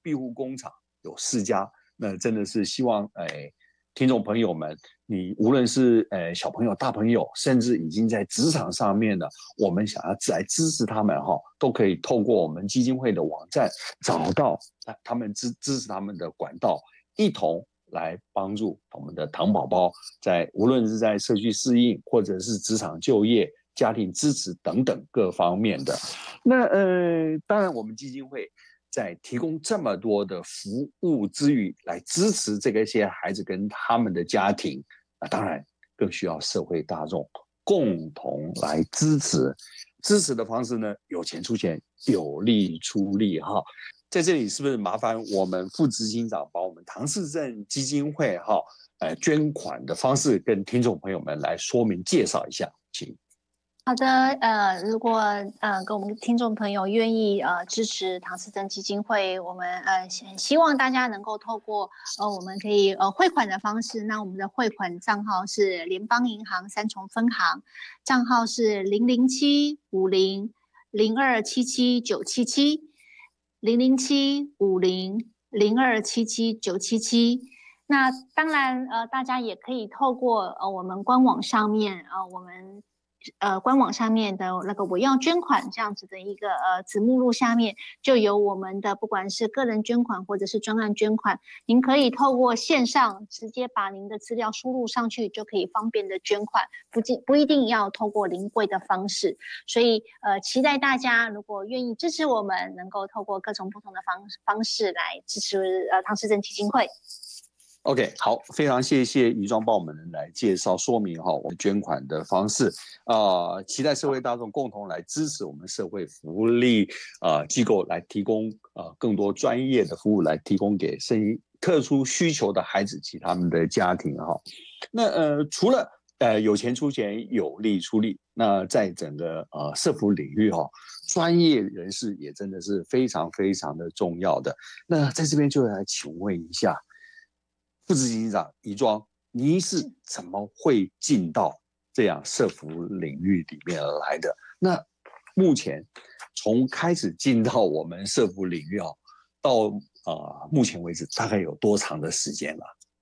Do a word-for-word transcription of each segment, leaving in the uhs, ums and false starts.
庇护工厂有四家，那真的是希望哎，听众朋友们，你无论是呃小朋友、大朋友，甚至已经在职场上面的，我们想要来支持他们哈，都可以透过我们基金会的网站找到他们支支持他们的管道，一同来帮助我们的糖宝宝在无论是在社区适应，或者是职场就业、家庭支持等等各方面的。那呃，当然我们基金会在提供这么多的服务之余，来支持这个些孩子跟他们的家庭，那当然更需要社会大众共同来支持。支持的方式呢，有钱出钱，有力出力哈。在这里是不是麻烦我们副执行长把我们唐氏症基金会哈呃捐款的方式跟听众朋友们来说明介绍一下，请。 好的，呃，如果呃跟我们听众朋友愿意呃支持唐氏症基金会，我们呃希望大家能够透过呃我们可以呃汇款的方式，那我们的汇款账号是联邦银行三重分行，账号是零零七五零零二七七九七七零零七五零零二七七九七七。那当然呃大家也可以透过呃我们官网上面呃我们。呃，官网上面的那个我要捐款这样子的一个呃子目录下面，就有我们的不管是个人捐款或者是专案捐款，您可以透过线上直接把您的资料输入上去，就可以方便的捐款，不不一定要透过临柜的方式。所以呃，期待大家如果愿意支持我们，能够透过各种不同的方方式来支持呃唐氏症基金会。 OK， 好，非常谢谢于庄帮我们来介绍说明哈，我们捐款的方式啊、呃，期待社会大众共同来支持我们社会福利啊、呃、机构来提供啊、呃、更多专业的服务，来提供给身特殊需求的孩子及他们的家庭哈。那呃，除了呃有钱出钱，有力出力，那在整个呃社福领域哈，专业人士也真的是非常非常的重要的。那在这边就来请问一下。副执行长于庄，您是怎么会进到这样社福领域里面来的？那目前从开始进到我们社福领域哦，到呃目前为止大概有多长的时间了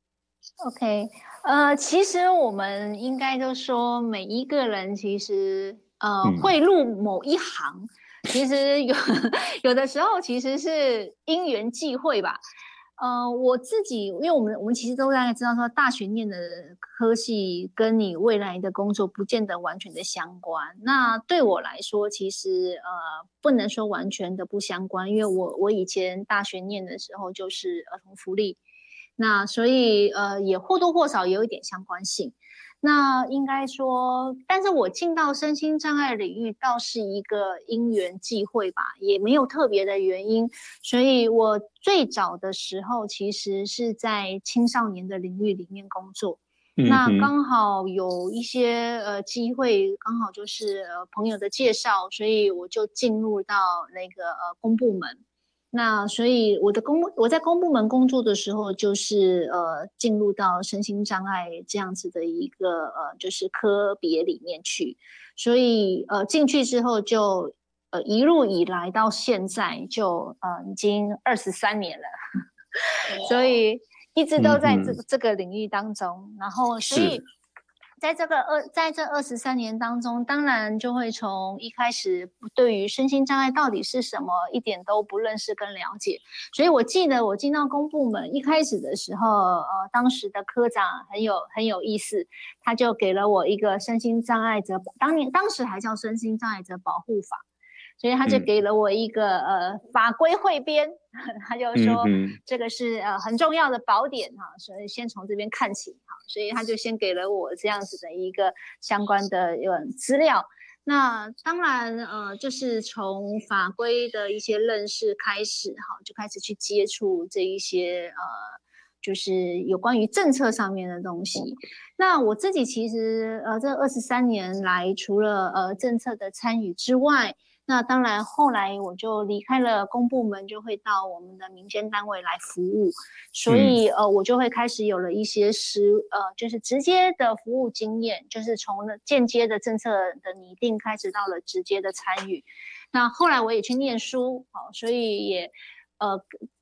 ？OK， 呃，其实我们应该就说每一个人其实呃、嗯、会入某一行，其实有有的时候其实是因缘际会吧。呃，我自己，因为我们我们其实都大概知道说，大学念的科系跟你未来的工作不见得完全的相关。那对我来说，其实呃不能说完全的不相关，因为我我以前大学念的时候就是儿童福利，那所以呃也或多或少有一点相关性。那应该说，但是我进到身心障碍领域倒是一个因缘际会吧，也没有特别的原因。所以我最早的时候其实是在青少年的领域里面工作，嗯、那刚好有一些呃机会，刚好就是呃朋友的介绍，所以我就进入到那个呃公部门。那所以我的公我在公部门工作的时候，就是呃进入到身心障碍这样子的一个呃就是科别里面去，所以呃进去之后就呃一路以来到现在就呃已经二十三年了，所以一直都在这、嗯、这个领域当中，然后所以。在这个二在这二十三年当中，当然就会从一开始对于身心障碍到底是什么一点都不认识跟了解，所以我记得我进到公部门一开始的时候，呃，当时的科长很有很有意思，他就给了我一个身心障碍者，当年当时还叫身心障碍者保护法。所以他就给了我一个、嗯、呃法规汇编，他就说、嗯、这个是呃很重要的宝典哈，所以先从这边看起哈，所以他就先给了我这样子的一个相关的呃资料。那当然呃就是从法规的一些认识开始哈，就开始去接触这一些呃就是有关于政策上面的东西。那我自己其实呃这二十三年来，除了呃政策的参与之外，那当然，后来我就离开了公部门，就会到我们的民间单位来服务，所以、嗯、呃，我就会开始有了一些实呃，就是直接的服务经验，就是从间接的政策的拟定开始，到了直接的参与。那后来我也去念书，好，所以也呃